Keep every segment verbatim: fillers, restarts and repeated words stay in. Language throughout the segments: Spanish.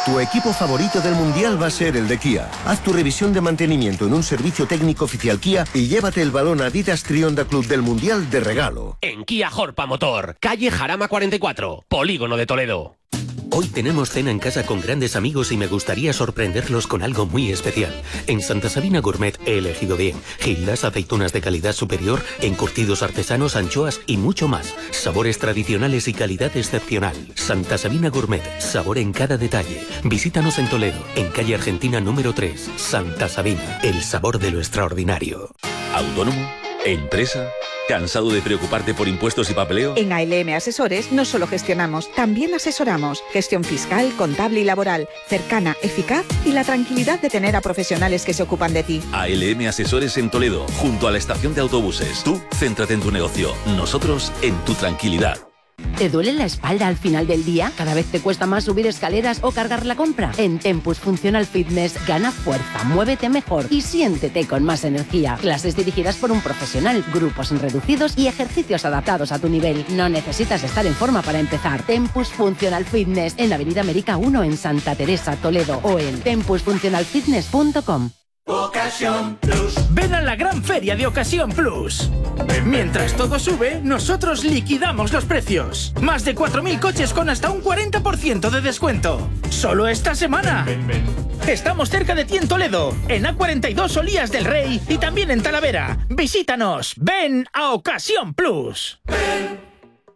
Tu equipo favorito del Mundial va a ser el de Kia. Haz tu revisión de mantenimiento en un servicio técnico oficial Kia y llévate el balón Adidas Trionda Club del Mundial de regalo. En Kia Jorpa Motor, calle Jarama cuarenta y cuatro, Polígono de Toledo. Hoy tenemos cena en casa con grandes amigos y me gustaría sorprenderlos con algo muy especial. En Santa Sabina Gourmet he elegido bien. Gildas, aceitunas de calidad superior, encurtidos artesanos, anchoas y mucho más. Sabores tradicionales y calidad excepcional. Santa Sabina Gourmet, sabor en cada detalle. Visítanos en Toledo, en calle Argentina número tres. Santa Sabina, el sabor de lo extraordinario. ¿Autónomo? ¿Empresa? ¿Cansado de preocuparte por impuestos y papeleo? En A L M Asesores no solo gestionamos, también asesoramos. Gestión fiscal, contable y laboral, cercana, eficaz y la tranquilidad de tener a profesionales que se ocupan de ti. A L M Asesores en Toledo, junto a la estación de autobuses. Tú, céntrate en tu negocio. Nosotros, en tu tranquilidad. ¿Te duele la espalda al final del día? ¿Cada vez te cuesta más subir escaleras o cargar la compra? En Tempus Functional Fitness gana fuerza, muévete mejor y siéntete con más energía. Clases dirigidas por un profesional, grupos reducidos y ejercicios adaptados a tu nivel. No necesitas estar en forma para empezar. Tempus Functional Fitness en Avenida América uno en Santa Teresa, Toledo o en tempus funcional fitness punto com. Ocasión Plus. Ven a la gran feria de Ocasión Plus. Mientras todo sube, nosotros liquidamos los precios. Más de cuatro mil coches con hasta un cuarenta por ciento de descuento. Solo esta semana. Ven, ven, ven. Estamos cerca de ti en Toledo, en A cuarenta y dos Olías del Rey y también en Talavera. Visítanos. Ven a Ocasión Plus. Ven.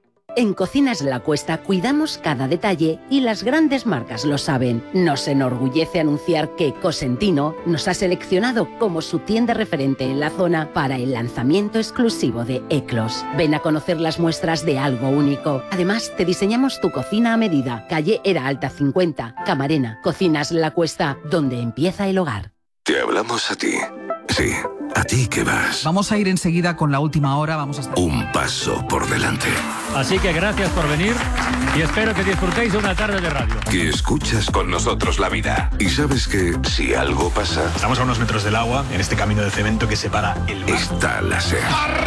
En Cocinas La Cuesta cuidamos cada detalle y las grandes marcas lo saben. Nos enorgullece anunciar que Cosentino nos ha seleccionado como su tienda referente en la zona para el lanzamiento exclusivo de Eclos. Ven a conocer las muestras de algo único. Además, te diseñamos tu cocina a medida. Calle Era Alta cincuenta, Camarena. Cocinas La Cuesta, donde empieza el hogar. Te hablamos a ti. Sí, a ti que vas. Vamos a ir enseguida con la última hora. Vamos a estar... Un paso por delante. Así que gracias por venir y espero que disfrutéis de una tarde de radio. Que escuchas con nosotros la vida. Y sabes que si algo pasa... Estamos a unos metros del agua, en este camino de cemento que separa el mar. Está la SER.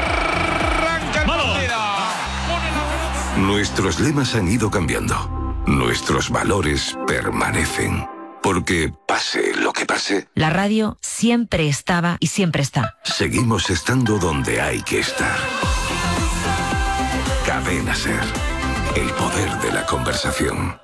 ¡Arranca el Nuestros lemas han ido cambiando. Nuestros valores permanecen. Porque pase lo que pase, la radio siempre estaba y siempre está. Seguimos estando donde hay que estar. Cadena SER. El poder de la conversación.